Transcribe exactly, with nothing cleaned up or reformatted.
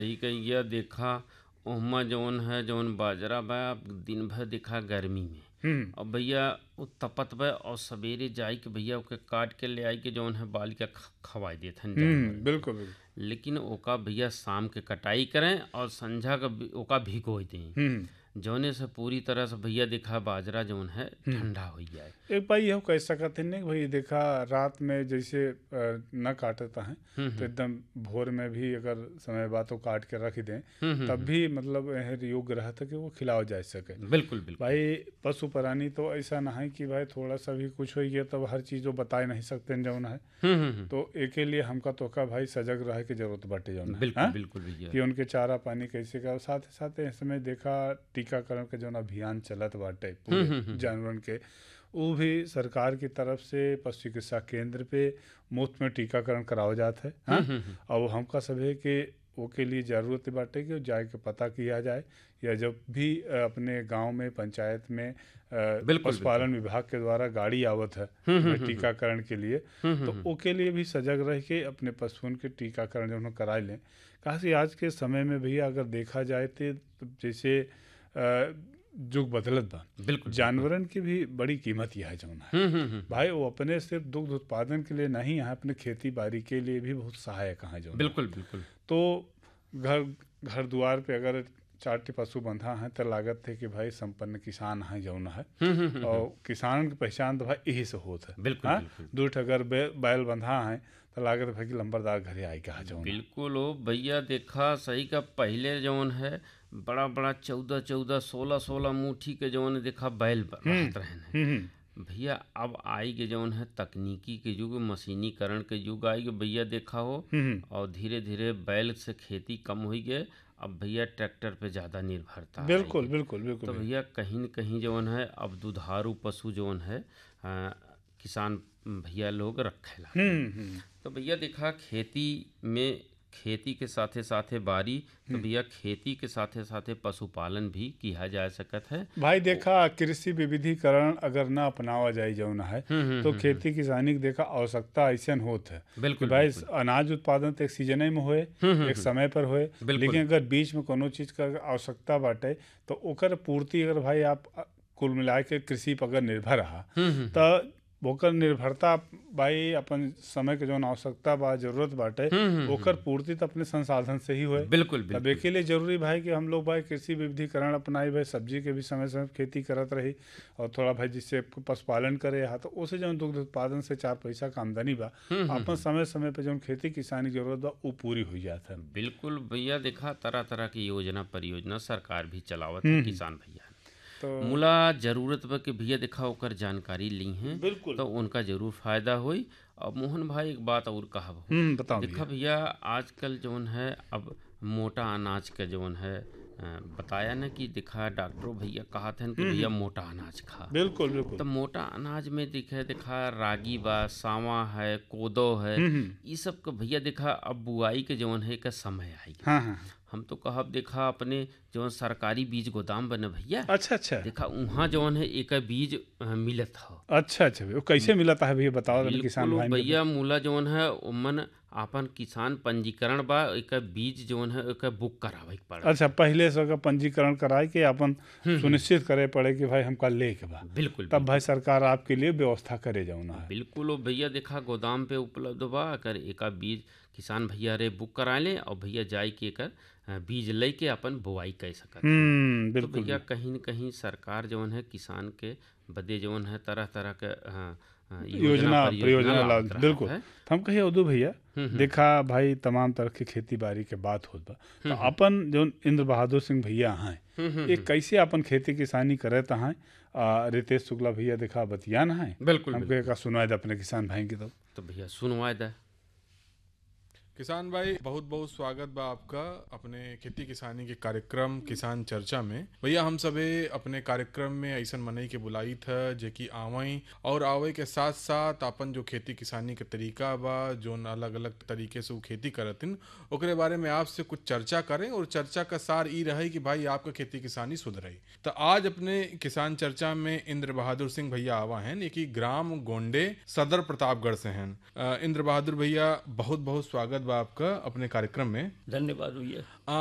यही कहिया देखा ओहमा जौन है जौन बाजरा बा अब दिन भर देखा गर्मी में। हम्म अब भैया वो तपत बा और सवेरे जाई के भैया ओके काट के ले आई के जौन है बाल के ख- खवाई देत हन हम्म जानवरन के। बिल्कुल बिल्कुल। लेकिन ओका भैया शाम के कटाई करें और संझा का भी- ओका भिगो दें, हम्म जौने से पूरी तरह से भैया देखा बाजरा जौन है हम्म ठंडा हो जाए। एक भाई यह कह सकत है नहीं भाई देखा रात में जैसे अ, न काटता है हम्म तो हम्म एकदम भोर में भी अगर समय बाद तो काट के रख दें हम्म हम्म, तब हम्म, भी मतलब यह योग्य रहता कि वो खिलाओ जा सके। बिल्कुल बिल्कुल। भाई पशु प्राणी तो ऐसा ना है कि भाई थोड़ा सा भी कुछ हो गया तब हर चीज़ वो बता नहीं सकते हैं जौन है। हम्म हम्म हम्म, तो एके लिए हमका तो का भाई सजग रहे की जरूरत बाटे जौन है बिल्कुल हाँ? बिल्कुल भैया। कि उनके चारा पानी कैसे का साथ ही साथ इसमें देखा टीकाकरण के जौन अभियान चलत बाटे हम्म पूरे हम्म हम्म जानवरन के वो भी सरकार की तरफ से पशु चिकित्सा केंद्र पे मुफ्त में टीकाकरण करावल जात है हम्म हाँ। हम्म हम्म, और हमका सभे के वो के लिए ज़रूरत बाटे कि जाए के पता किया जाए या जब भी अ, अपने गांव में पंचायत में अ, बिल्कुल बिल्कुल। पशुपालन विभाग के द्वारा गाड़ी आवत है हम्म कि हम्म भाई हम्म हम्म टीकाकरण के लिए हम्म हम्म, तो हम्म, ओके लिए भी सजग रह के अपने पशुओं के टीकाकरण जो है कराए लें। कहा से आज के समय में भैया अगर देखा जाए तो जैसे अ, जुग बदलत बा बिल्कुल बिल्कुल। जानवरन की भी बड़ी कीमत यह है जौन है। हम्म हम्म हम्म हम्म, भाई वो अपने सिर्फ दुग्ध उत्पादन के लिए नहीं है अपने खेती बाड़ी के लिए भी बहुत सहायक है जौन है। बिल्कुल बिल्कुल। तो घर घर द्वार पे अगर चार पशु बंधा है तो लागत है कि भाई संपन्न किसान है जौन है। हम्म हम्म हम्म हम्म, और किसान की पहचान तो भाई यही से होत है बिल्कुल हाँ। बिल्कुल। दूठ अगर बे, बैल बंधा है तो लागत है भाई कि लंबरदार घरे आई कहा जौन है। बिल्कुल ओ भैया देखा सही का पहले जौन है बड़ा बड़ा चौदह चौदह सोलह सोलह मुट्ठी के जौन देखा बैल ब- हम्म रहत रहन है। हम्म भैया अब आई के जौन है तकनीकी के युग मशीनीकरण के युग आई के भैया देखा हो। हम्म और धीरे धीरे बैल से खेती कम हुई गए। अब भैया ट्रैक्टर पे ज़्यादा निर्भरता आई बिल्कुल गई। बिल्कुल बिल्कुल तो भैया। भैया कहीं न कहीं जौन है अब दुधारू पशु जौन है अ, किसान भैया लोग रखेला। हम्म हम्म तो भैया देखा खेती में खेती के साथे साथे बारी तो हम्म। भैया खेती के साथे साथे पशुपालन भी किया जा सकत है। भाई ओ, देखा कृषि विविधीकरण अगर ना अपनावा जाए जौन है हम्म हम्म तो हम्म हम्म, खेती किसानी की देखा आवश्यकता ऐसा होत है कि बिल्कुल भाई बिल्कुल। अनाज उत्पादन तो एक सीजने में होए हम्म हम्म एक हम्म, समय पर होए। बिल्कुल। लेकिन अगर बीच में कोनो चीज़ का आवश्यकता बाटे तो ओकर पूर्ति अगर भाई आप अ, कुल मिला के कृषि पर अगर निर्भर रहा हम्म हम्म हम्म तो ओकर निर्भरता भाई अपन समय के जौन आवश्यकता बा जरूरत बाटे हम्म हम्म ओकर हम्म, पूर्ति तो अपने संसाधन से ही होए। बिल्कुल तब बिल्कुल। एके लिए जरूरी भाई कि हम लोग भाई कृषि विविधीकरण अपनाई भाई सब्जी के भी समय समय पे खेती करत रही और थोड़ा भाई जिससे पशुपालन करे हा तो उसे जौन दुग्ध उत्पादन से चार पैसा का आमदनी बा हम्म हम्म अपन हम्म, समय समय पे जौन खेती किसानी की जरूरत बा वो पूरी हो जाता है। बिल्कुल भैया देखा तरह तरह की योजना परियोजना सरकार भी चलावत है हम्म हम्म, किसान भैया। तो मूला जरूरत बा कि भैया देखा ओकर जानकारी ली हैं बिल्कुल। तो उनका जरूर फायदा होई। और मोहन भाई एक बात और कहब हो। हम्म बताओ देखा भैया। भैया आजकल जौन है अब मोटा अनाज का जौन है अ, बताया ना कि देखा डॉक्टरों भैया कहा था कि हम्म भैया हम्म, मोटा अनाज खा। बिल्कुल बिल्कुल। तो मोटा अनाज में दिखे देखा रागी बा सावा है कोदो है। हम्म हम्म, ये सब का भैया देखा अब बुआई के जौन है का समय आई गए। हाँ हाँ हाँ। हम तो कहब देखा अपने जौन सरकारी बीज गोदाम बने भैया अच्छा अच्छा देखा उहाँ जौन है एक बीज अ, मिलत ह। अच्छा अच्छा भैया वो कैसे मिलता है भैया बताओ तनी बिल्कुल किसान वो भाई के तो। भैया मूला जौन है उमन आपन किसान पंजीकरण बा एक बीज जौन है एक बुक करावे के पड़त अच्छा है। पहले से ओकर पंजीकरण कराए के अपन हम्म हम्म, सुनिश्चित करे पड़े कि भाई हमका ले के बा बिल्कुल तब भाई बिल्कुल। सरकार आपके लिए व्यवस्था करे जाऊना है। बिल्कुल वो भैया देखा गोदाम पे उपलब्ध बा अगर एका बीज किसान भैया रे बुक करा लें और भैया जाए के एकर अ, बीज ले के अपन बुआई कर सकत हन। हम्म तो बिल्कुल भैया बिल्कुल। कहीं न कहीं सरकार जौन है किसान के बदे जौन है तरह तरह के अ, अ, योजना योजना परियोजना परियोजना ला लावत रहत बिल्कुल। है। तो हम कहिए उदू भैया हम्म हम्म देखा भाई तमाम तरह की खेती बाड़ी के बात होत बा तो हम्म हम्म अपन जो इंद्र बहादुर सिंह भैया हैं हम्म हम्म ये हम्म, कैसे अपन खेती किसानी करत हैं। आ, रितेश शुक्ला भैया देखा बतियान हैं बिल्कुल हम कहे बिल्कुल। का सुनाए दे अपने किसान भाई की तो। तो भैया सुनवाए दे। किसान भाई बहुत बहुत स्वागत बा आपका अपने खेती किसानी के कार्यक्रम किसान चर्चा में। भैया हम सबे अपने कार्यक्रम में ऐसा मनई के बुलाई था जे कि आवई और आवे के साथ साथ अपन जो खेती किसानी के तरीका बा जो अलग अलग तरीके से वो खेती करतिन ओकरे बारे में आपसे कुछ चर्चा करें और चर्चा का सार ई रहे कि भाई आपका खेती किसानी सुधरई। तो आज अपने किसान चर्चा में इंद्र बहादुर सिंह भैया आवा हैं ये कि ग्राम गोंडे सदर प्रतापगढ़ से हैं। अ, इंद्र बहादुर भैया बहुत बहुत स्वागत बा बा आपका अपने कार्यक्रम में। धन्यवाद भैया।